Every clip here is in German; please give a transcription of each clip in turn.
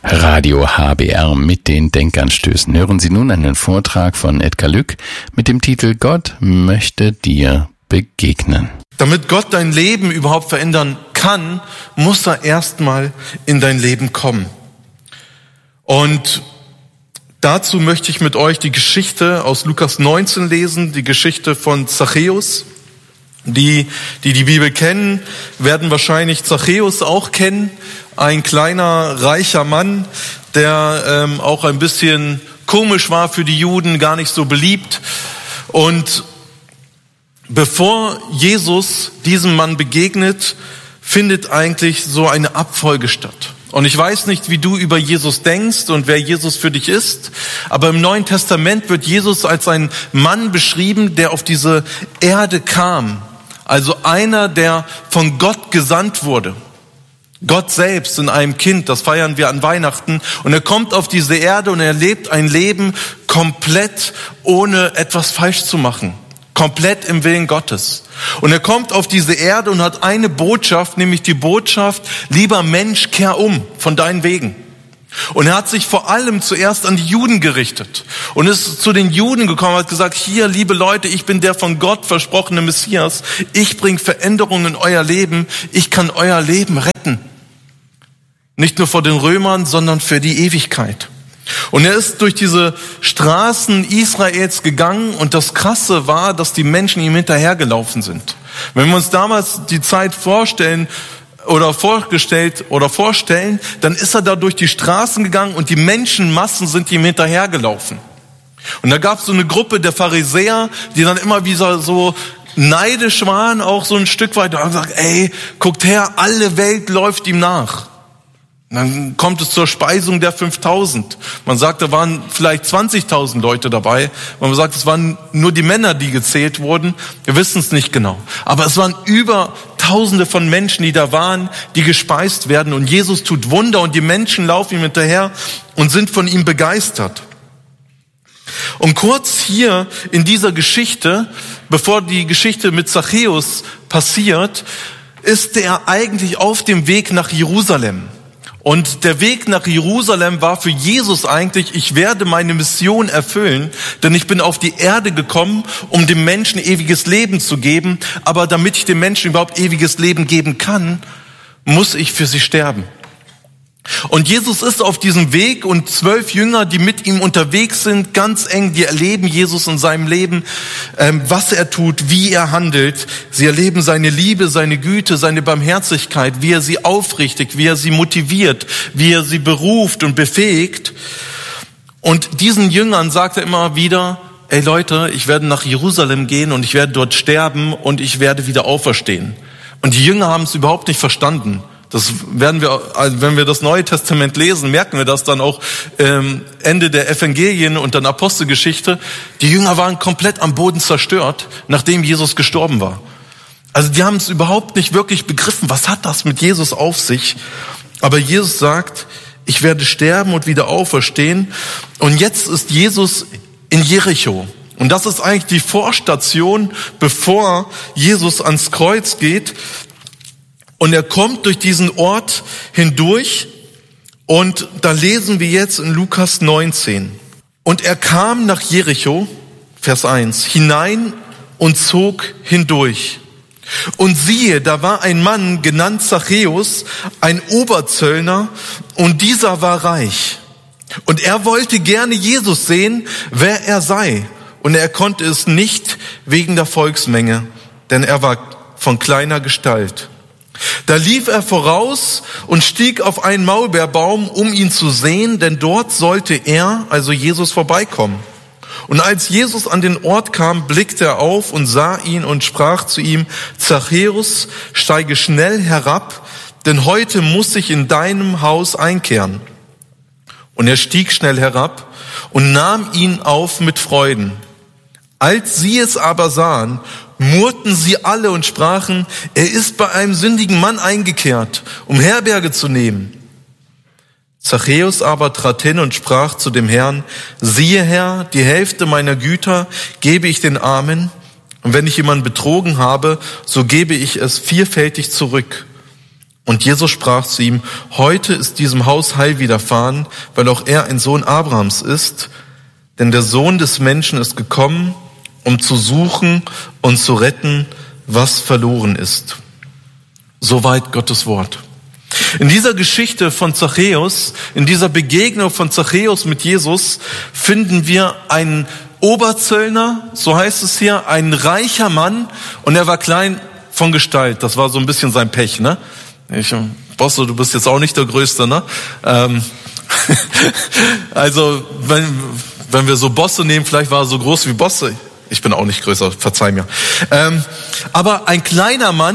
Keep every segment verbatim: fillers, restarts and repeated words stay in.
Radio H B R mit den Denkanstößen. Hören Sie nun einen Vortrag von Edgar Lück mit dem Titel Gott möchte dir begegnen. Damit Gott dein Leben überhaupt verändern kann, muss er erstmal in dein Leben kommen. Und dazu möchte ich mit euch die Geschichte aus Lukas neunzehn lesen, die Geschichte von Zachäus. Die, die die Bibel kennen, werden wahrscheinlich Zachäus auch kennen. Ein kleiner, reicher Mann, der ähm, auch ein bisschen komisch war für die Juden, gar nicht so beliebt. Und bevor Jesus diesem Mann begegnet, findet eigentlich so eine Abfolge statt. Und ich weiß nicht, wie du über Jesus denkst und wer Jesus für dich ist, aber im Neuen Testament wird Jesus als ein Mann beschrieben, der auf diese Erde kam. Also einer, der von Gott gesandt wurde. Gott selbst in einem Kind, das feiern wir an Weihnachten. Und er kommt auf diese Erde und er lebt ein Leben komplett ohne etwas falsch zu machen. Komplett im Willen Gottes. Und er kommt auf diese Erde und hat eine Botschaft, nämlich die Botschaft, lieber Mensch, kehr um von deinen Wegen. Und er hat sich vor allem zuerst an die Juden gerichtet und ist zu den Juden gekommen und hat gesagt, hier, liebe Leute, ich bin der von Gott versprochene Messias. Ich bringe Veränderungen in euer Leben. Ich kann euer Leben retten. Nicht nur vor den Römern, sondern für die Ewigkeit. Und er ist durch diese Straßen Israels gegangen und das Krasse war, dass die Menschen ihm hinterhergelaufen sind. Wenn wir uns damals die Zeit vorstellen, oder vorgestellt oder vorstellen, dann ist er da durch die Straßen gegangen und die Menschenmassen sind ihm hinterhergelaufen. Und da gab es so eine Gruppe der Pharisäer, die dann immer wieder so neidisch waren, auch so ein Stück weit, und haben gesagt, ey, guckt her, alle Welt läuft ihm nach. Und dann kommt es zur Speisung der fünftausend. Man sagt, da waren vielleicht zwanzigtausend Leute dabei. Man sagt, es waren nur die Männer, die gezählt wurden. Wir wissen es nicht genau. Aber es waren über Tausende von Menschen, die da waren, die gespeist werden. Und Jesus tut Wunder und die Menschen laufen ihm hinterher und sind von ihm begeistert. Und kurz hier in dieser Geschichte, bevor die Geschichte mit Zachäus passiert, ist er eigentlich auf dem Weg nach Jerusalem. Und der Weg nach Jerusalem war für Jesus eigentlich, ich werde meine Mission erfüllen, denn ich bin auf die Erde gekommen, um dem Menschen ewiges Leben zu geben. Aber damit ich dem Menschen überhaupt ewiges Leben geben kann, muss ich für sie sterben. Und Jesus ist auf diesem Weg und zwölf Jünger, die mit ihm unterwegs sind, ganz eng, die erleben Jesus in seinem Leben, ähm, was er tut, wie er handelt. Sie erleben seine Liebe, seine Güte, seine Barmherzigkeit, wie er sie aufrichtet, wie er sie motiviert, wie er sie beruft und befähigt. Und diesen Jüngern sagt er immer wieder, ey Leute, ich werde nach Jerusalem gehen und ich werde dort sterben und ich werde wieder auferstehen. Und die Jünger haben es überhaupt nicht verstanden. Das werden wir, wenn wir das Neue Testament lesen, merken wir das dann auch ähm, Ende der Evangelien und dann Apostelgeschichte. Die Jünger waren komplett am Boden zerstört, nachdem Jesus gestorben war. Also die haben es überhaupt nicht wirklich begriffen. Was hat das mit Jesus auf sich? Aber Jesus sagt, ich werde sterben und wieder auferstehen. Und jetzt ist Jesus in Jericho. Und das ist eigentlich die Vorstation, bevor Jesus ans Kreuz geht. Und er kommt durch diesen Ort hindurch und da lesen wir jetzt in Lukas neunzehn. Und er kam nach Jericho, Vers eins, hinein und zog hindurch. Und siehe, da war ein Mann, genannt Zachäus, ein Oberzöllner, und dieser war reich. Und er wollte gerne Jesus sehen, wer er sei. Und er konnte es nicht wegen der Volksmenge, denn er war von kleiner Gestalt. Da lief er voraus und stieg auf einen Maulbeerbaum, um ihn zu sehen, denn dort sollte er, also Jesus, vorbeikommen. Und als Jesus an den Ort kam, blickte er auf und sah ihn und sprach zu ihm, Zachäus, steige schnell herab, denn heute muss ich in deinem Haus einkehren. Und er stieg schnell herab und nahm ihn auf mit Freuden. Als sie es aber sahen, murrten sie alle und sprachen, er ist bei einem sündigen Mann eingekehrt, um Herberge zu nehmen. Zachäus aber trat hin und sprach zu dem Herrn, siehe Herr, die Hälfte meiner Güter gebe ich den Armen, und wenn ich jemanden betrogen habe, so gebe ich es vierfältig zurück. Und Jesus sprach zu ihm: Heute ist diesem Haus Heil widerfahren, weil auch er ein Sohn Abrahams ist. Denn der Sohn des Menschen ist gekommen, um zu suchen und zu retten, was verloren ist. Soweit Gottes Wort. In dieser Geschichte von Zachäus, in dieser Begegnung von Zachäus mit Jesus, finden wir einen Oberzöllner, so heißt es hier, ein reicher Mann, und er war klein von Gestalt. Das war so ein bisschen sein Pech, ne? Ich, Bosse, du bist jetzt auch nicht der Größte, ne? Ähm, also, wenn, wenn wir so Bosse nehmen, vielleicht war er so groß wie Bosse. Ich bin auch nicht größer, verzeih mir. Ähm, aber ein kleiner Mann,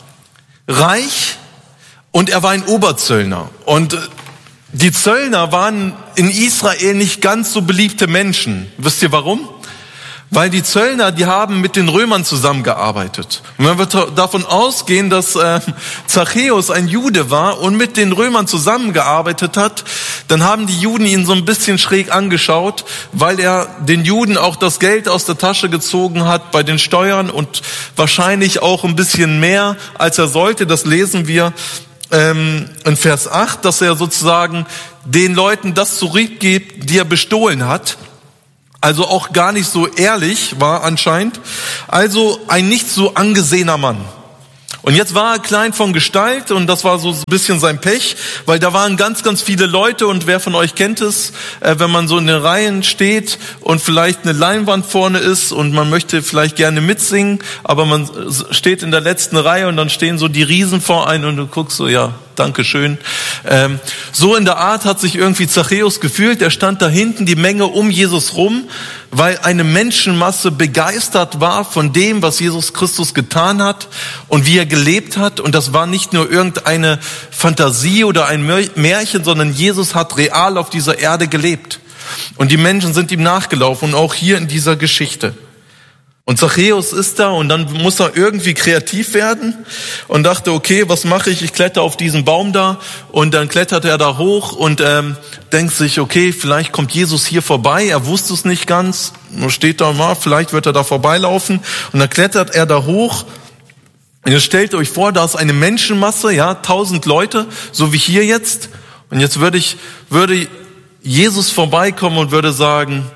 reich, und er war ein Oberzöllner. Und die Zöllner waren in Israel nicht ganz so beliebte Menschen. Wisst ihr warum? Weil die Zöllner, die haben mit den Römern zusammengearbeitet. Und wenn wir davon ausgehen, dass äh, Zachäus ein Jude war und mit den Römern zusammengearbeitet hat, dann haben die Juden ihn so ein bisschen schräg angeschaut, weil er den Juden auch das Geld aus der Tasche gezogen hat bei den Steuern und wahrscheinlich auch ein bisschen mehr, als er sollte. Das lesen wir ähm, in Vers acht, dass er sozusagen den Leuten das zurückgibt, die er bestohlen hat. Also auch gar nicht so ehrlich war anscheinend. Also ein nicht so angesehener Mann. Und jetzt war er klein von Gestalt und das war so ein bisschen sein Pech, weil da waren ganz, ganz viele Leute und wer von euch kennt es, äh, wenn man so in den Reihen steht und vielleicht eine Leinwand vorne ist und man möchte vielleicht gerne mitsingen, aber man steht in der letzten Reihe und dann stehen so die Riesen vor einem und du guckst so, ja, danke schön. Ähm, so in der Art hat sich irgendwie Zachäus gefühlt. Er stand da hinten, die Menge um Jesus rum, weil eine Menschenmasse begeistert war von dem, was Jesus Christus getan hat und wie er gelebt hat. Und das war nicht nur irgendeine Fantasie oder ein Märchen, sondern Jesus hat real auf dieser Erde gelebt. Und die Menschen sind ihm nachgelaufen, und auch hier in dieser Geschichte. Und Zachäus ist da und dann muss er irgendwie kreativ werden und dachte, okay, was mache ich? Ich kletter auf diesen Baum da, und dann klettert er da hoch und ähm, denkt sich, okay, vielleicht kommt Jesus hier vorbei. Er wusste es nicht ganz, nur steht da mal, vielleicht wird er da vorbeilaufen, und dann klettert er da hoch. Und jetzt stellt euch vor, da ist eine Menschenmasse, ja, tausend Leute, so wie hier jetzt. Und jetzt würde ich, würde Jesus vorbeikommen und würde sagen: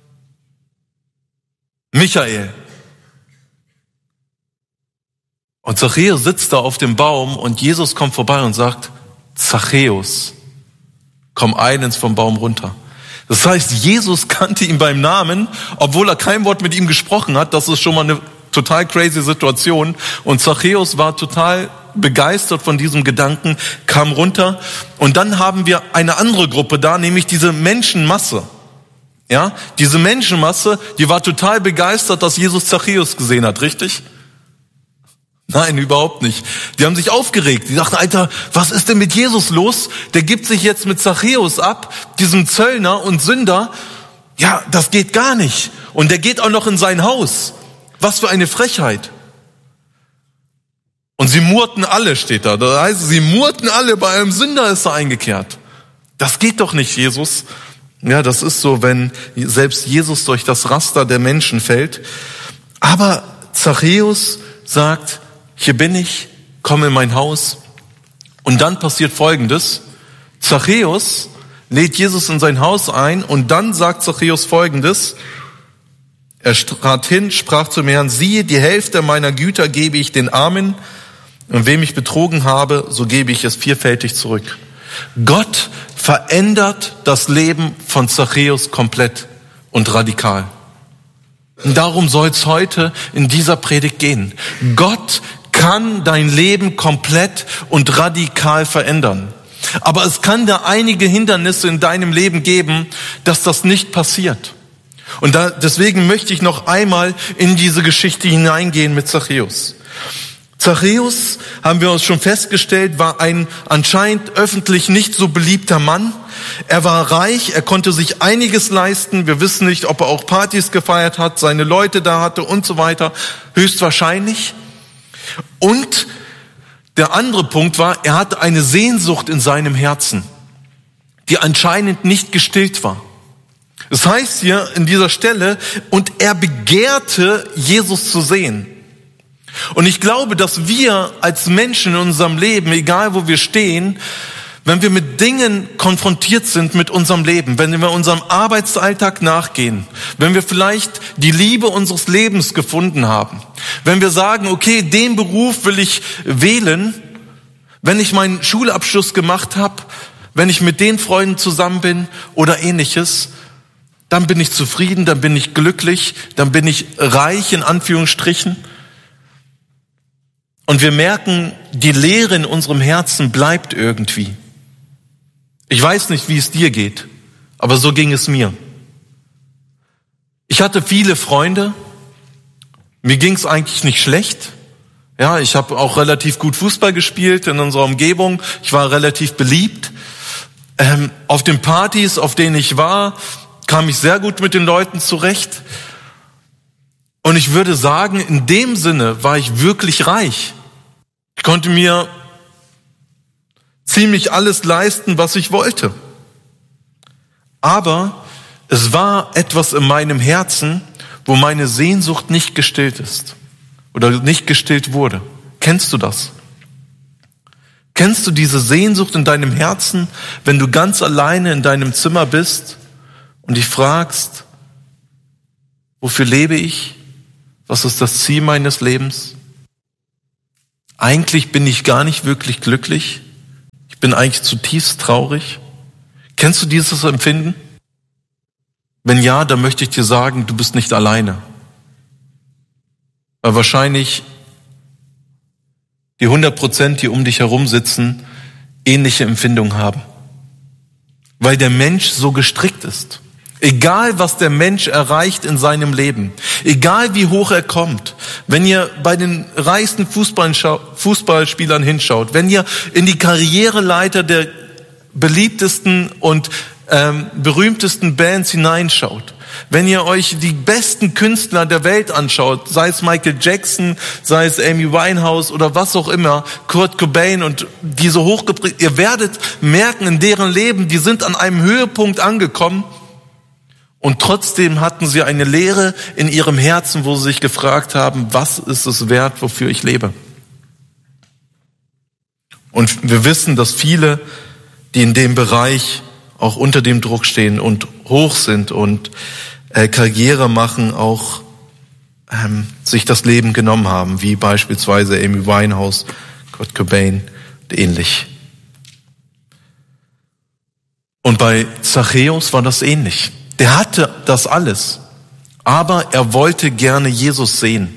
Michael. Und Zachäus sitzt da auf dem Baum und Jesus kommt vorbei und sagt: Zachäus, komm eilends vom Baum runter. Das heißt, Jesus kannte ihn beim Namen, obwohl er kein Wort mit ihm gesprochen hat. Das ist schon mal eine total crazy Situation. Und Zachäus war total begeistert von diesem Gedanken, kam runter. Und dann haben wir eine andere Gruppe da, nämlich diese Menschenmasse. Ja, diese Menschenmasse, die war total begeistert, dass Jesus Zachäus gesehen hat, richtig? Nein, überhaupt nicht. Die haben sich aufgeregt. Die dachten, Alter, was ist denn mit Jesus los? Der gibt sich jetzt mit Zachäus ab, diesem Zöllner und Sünder. Ja, das geht gar nicht. Und der geht auch noch in sein Haus. Was für eine Frechheit. Und sie murrten alle, steht da. Das heißt, sie murrten alle, bei einem Sünder ist er eingekehrt. Das geht doch nicht, Jesus. Ja, das ist so, wenn selbst Jesus durch das Raster der Menschen fällt. Aber Zachäus sagt: Hier bin ich, komm in mein Haus. Und dann passiert Folgendes. Zachäus lädt Jesus in sein Haus ein und dann sagt Zachäus Folgendes. Er trat hin, sprach zum Herrn: Siehe, die Hälfte meiner Güter gebe ich den Armen, und wem ich betrogen habe, so gebe ich es vierfältig zurück. Gott verändert das Leben von Zachäus komplett und radikal. Und darum soll es heute in dieser Predigt gehen. Gott kann dein Leben komplett und radikal verändern. Aber es kann da einige Hindernisse in deinem Leben geben, dass das nicht passiert. Und da, deswegen möchte ich noch einmal in diese Geschichte hineingehen mit Zachäus. Zachäus, haben wir uns schon festgestellt, war ein anscheinend öffentlich nicht so beliebter Mann. Er war reich, er konnte sich einiges leisten. Wir wissen nicht, ob er auch Partys gefeiert hat, seine Leute da hatte und so weiter. Höchstwahrscheinlich. Und der andere Punkt war, er hatte eine Sehnsucht in seinem Herzen, die anscheinend nicht gestillt war. Das heißt hier in dieser Stelle, und er begehrte, Jesus zu sehen. Und ich glaube, dass wir als Menschen in unserem Leben, egal wo wir stehen, wenn wir mit Dingen konfrontiert sind mit unserem Leben, wenn wir unserem Arbeitsalltag nachgehen, wenn wir vielleicht die Liebe unseres Lebens gefunden haben, wenn wir sagen, okay, den Beruf will ich wählen, wenn ich meinen Schulabschluss gemacht habe, wenn ich mit den Freunden zusammen bin oder ähnliches, dann bin ich zufrieden, dann bin ich glücklich, dann bin ich reich in Anführungsstrichen. Und wir merken, die Leere in unserem Herzen bleibt irgendwie. Ich weiß nicht, wie es dir geht, aber so ging es mir. Ich hatte viele Freunde, mir ging es eigentlich nicht schlecht. Ja, ich habe auch relativ gut Fußball gespielt in unserer Umgebung, ich war relativ beliebt. Ähm, auf den Partys, auf denen ich war, kam ich sehr gut mit den Leuten zurecht. Und ich würde sagen, in dem Sinne war ich wirklich reich. Ich konnte mir ziemlich alles leisten, was ich wollte. Aber es war etwas in meinem Herzen, wo meine Sehnsucht nicht gestillt ist oder nicht gestillt wurde. Kennst du das? Kennst du diese Sehnsucht in deinem Herzen, wenn du ganz alleine in deinem Zimmer bist und dich fragst, wofür lebe ich? Was ist das Ziel meines Lebens? Eigentlich bin ich gar nicht wirklich glücklich. Ich bin eigentlich zutiefst traurig. Kennst du dieses Empfinden? Wenn ja, dann möchte ich dir sagen, du bist nicht alleine. Weil wahrscheinlich die hundert Prozent, die um dich herum sitzen, ähnliche Empfindungen haben. Weil der Mensch so gestrickt ist. Egal, was der Mensch erreicht in seinem Leben, egal wie hoch er kommt, wenn ihr bei den reichsten Fußballspielern hinschaut, wenn ihr in die Karriereleiter der beliebtesten und ähm, berühmtesten Bands hineinschaut, wenn ihr euch die besten Künstler der Welt anschaut, sei es Michael Jackson, sei es Amy Winehouse oder was auch immer, Kurt Cobain und diese hochgeprägt, ihr werdet merken in deren Leben, die sind an einem Höhepunkt angekommen. Und trotzdem hatten sie eine Leere in ihrem Herzen, wo sie sich gefragt haben, was ist es wert, wofür ich lebe? Und wir wissen, dass viele, die in dem Bereich auch unter dem Druck stehen und hoch sind und äh, Karriere machen, auch ähm, sich das Leben genommen haben, wie beispielsweise Amy Winehouse, Kurt Cobain und ähnlich. Und bei Zachäus war das ähnlich. Der hatte das alles, aber er wollte gerne Jesus sehen.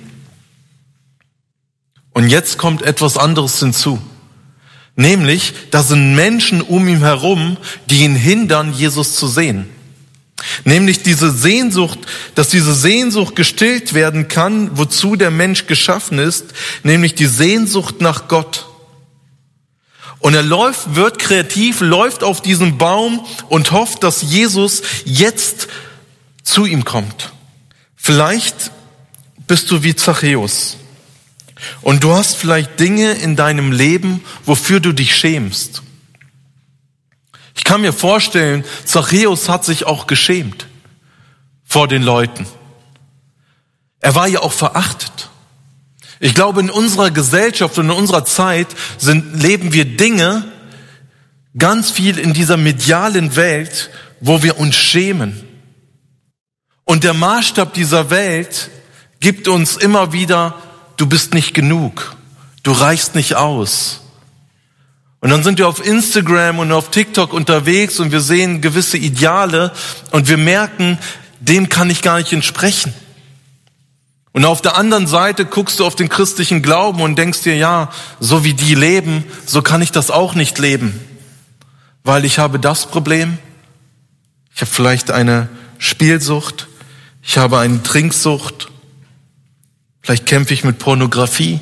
Und jetzt kommt etwas anderes hinzu. Nämlich, da sind Menschen um ihn herum, die ihn hindern, Jesus zu sehen. Nämlich diese Sehnsucht, dass diese Sehnsucht gestillt werden kann, wozu der Mensch geschaffen ist, nämlich die Sehnsucht nach Gott. Und er läuft, wird kreativ, läuft auf diesen Baum und hofft, dass Jesus jetzt zu ihm kommt. Vielleicht bist du wie Zachäus. Und du hast vielleicht Dinge in deinem Leben, wofür du dich schämst. Ich kann mir vorstellen, Zachäus hat sich auch geschämt vor den Leuten. Er war ja auch verachtet. Ich glaube, in unserer Gesellschaft und in unserer Zeit sind, leben wir Dinge ganz viel in dieser medialen Welt, wo wir uns schämen. Und der Maßstab dieser Welt gibt uns immer wieder, du bist nicht genug, du reichst nicht aus. Und dann sind wir auf Instagram und auf TikTok unterwegs und wir sehen gewisse Ideale und wir merken, dem kann ich gar nicht entsprechen. Und auf der anderen Seite guckst du auf den christlichen Glauben und denkst dir, ja, so wie die leben, so kann ich das auch nicht leben. Weil ich habe das Problem, ich habe vielleicht eine Spielsucht, ich habe eine Trinksucht, vielleicht kämpfe ich mit Pornografie.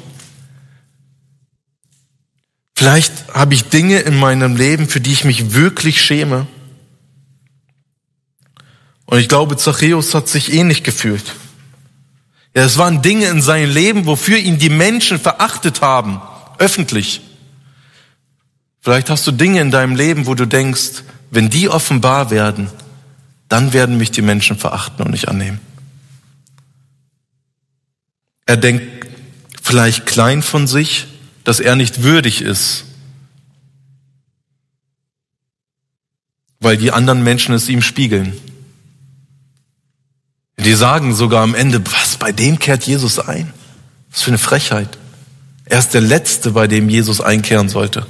Vielleicht habe ich Dinge in meinem Leben, für die ich mich wirklich schäme. Und ich glaube, Zachäus hat sich ähnlich gefühlt. Ja, es waren Dinge in seinem Leben, wofür ihn die Menschen verachtet haben, öffentlich. Vielleicht hast du Dinge in deinem Leben, wo du denkst, wenn die offenbar werden, dann werden mich die Menschen verachten und nicht annehmen. Er denkt vielleicht klein von sich, dass er nicht würdig ist, weil die anderen Menschen es ihm spiegeln. Die sagen sogar am Ende, was, bei dem kehrt Jesus ein? Was für eine Frechheit. Er ist der Letzte, bei dem Jesus einkehren sollte.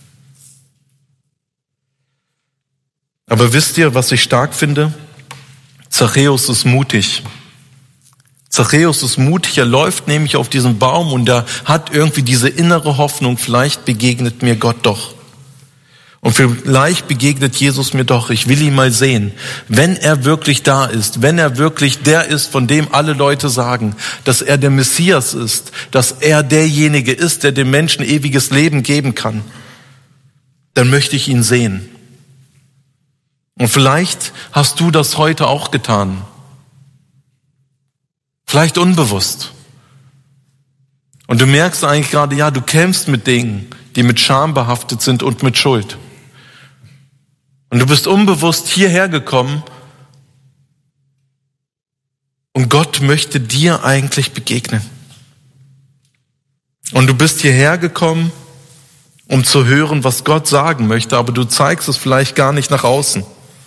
Aber wisst ihr, was ich stark finde? Zachäus ist mutig. Zachäus ist mutig, er läuft nämlich auf diesen Baum und er hat irgendwie diese innere Hoffnung, vielleicht begegnet mir Gott doch. Und vielleicht begegnet Jesus mir doch, ich will ihn mal sehen. Wenn er wirklich da ist, wenn er wirklich der ist, von dem alle Leute sagen, dass er der Messias ist, dass er derjenige ist, der dem Menschen ewiges Leben geben kann, dann möchte ich ihn sehen. Und vielleicht hast du das heute auch getan. Vielleicht unbewusst. Und du merkst eigentlich gerade, ja, du kämpfst mit Dingen, die mit Scham behaftet sind und mit Schuld. Und du bist unbewusst hierher gekommen und Gott möchte dir eigentlich begegnen. Und du bist hierher gekommen, um zu hören, was Gott sagen möchte, aber du zeigst es vielleicht gar nicht nach außen.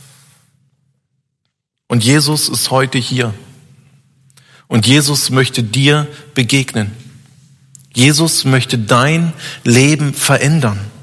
Und Jesus ist heute hier. Und Jesus möchte dir begegnen. Jesus möchte dein Leben verändern.